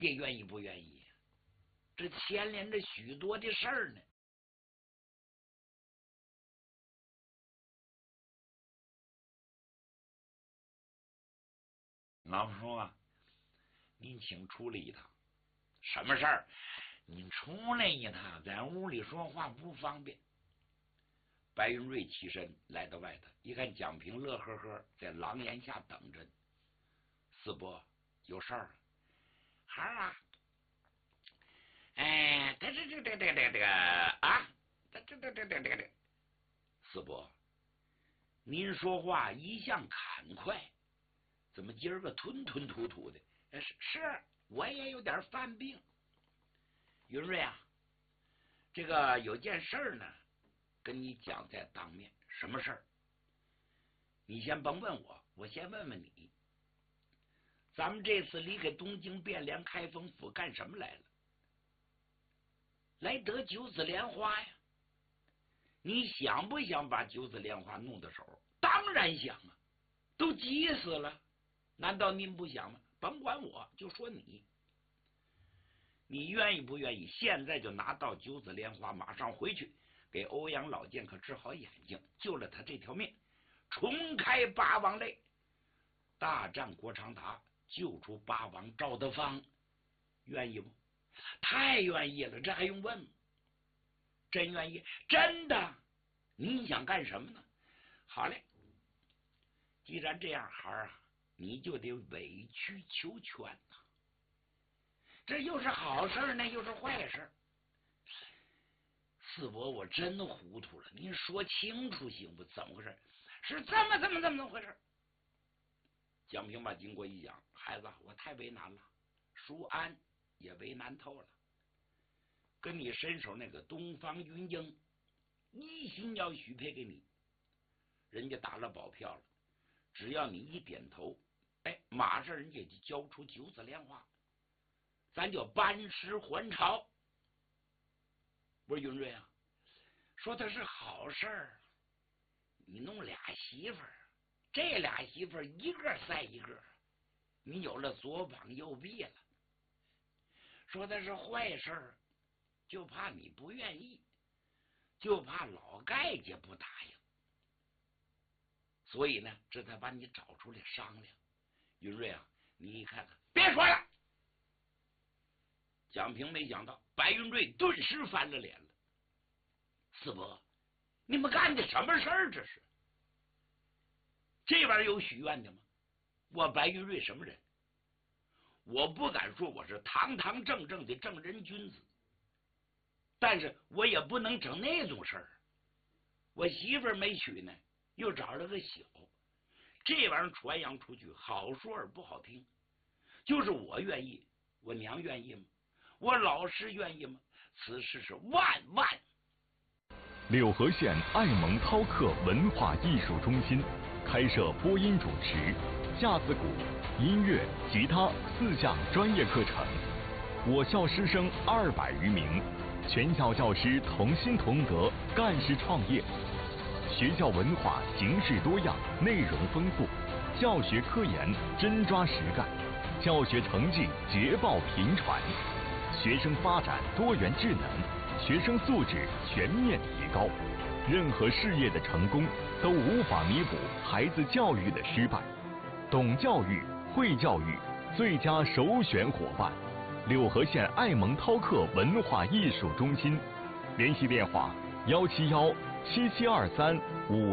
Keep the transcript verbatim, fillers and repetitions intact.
爹愿意不愿意？这牵连着许多的事儿呢。老夫说啊，您请出来一趟，什么事儿？您出来一趟，在屋里说话不方便。白云瑞起身来到外头，一看蒋平乐呵呵在廊檐下等着。四伯有事儿？孩儿啊，哎，这这这这这这这个啊，这这这这这这这，四伯，您说话一向砍快，怎么今儿个吞吞吐吐的？是是，我也有点犯病。云瑞啊，这个有件事儿呢，跟你讲在当面。什么事儿？你先甭问我，我先问问你。咱们这次离开东京汴梁开封府干什么来了？来得九子莲花呀！你想不想把九子莲花弄到手？当然想啊，都急死了。难道您不想吗？甭管我，就说你，你愿意不愿意？现在就拿到九子莲花，马上回去给欧阳老剑客治好眼睛，救了他这条命，重开八王泪，大战郭长达，救出八王赵德芳，愿意不？太愿意了，这还用问吗？真愿意，真的。你想干什么呢？好嘞，既然这样，孩儿啊，你就得委曲求全呐。这又是好事呢，又是坏事。四伯，我真糊涂了，您说清楚行不？怎么回事？是这么这么这么回事？蒋平把经过一讲，孩子，我太为难了，舒安也为难透了。跟你伸手那个东方云英，一心要许配给你，人家打了保票了，只要你一点头，哎，马上人家就交出九子莲花，咱就班师还朝。不是云瑞啊，说的是好事儿，你弄俩媳妇儿，这俩媳妇儿一个赛一个，你有了左膀右臂了。说的是坏事儿，就怕你不愿意，就怕老盖家不答应，所以呢，这才把你找出来商量。云瑞啊，你看看，别说了。蒋平没想到，白云瑞顿时翻了脸了。四伯，你们干的什么事儿？这是这玩意儿有许愿的吗？我白云瑞什么人？我不敢说我是堂堂正正的正人君子，但是我也不能整那种事儿。我媳妇儿没娶呢，又找了个小，这玩意儿传扬出去，好说而不好听。就是我愿意，我娘愿意吗？我老师愿意吗？此事是万万。 柳河县爱蒙饕客文化艺术中心开设播音主持、架子鼓、音乐、吉他四项专业课程，我校师生二百余名，全校教师同心同德，干事创业。学校文化形式多样，内容丰富，教学科研真抓实干，教学成绩捷报频传，学生发展多元智能，学生素质全面提高。任何事业的成功都无法弥补孩子教育的失败。懂教育、会教育，最佳首选伙伴。柳河县爱蒙饕客文化艺术中心，联系电话：幺七幺七七二三五。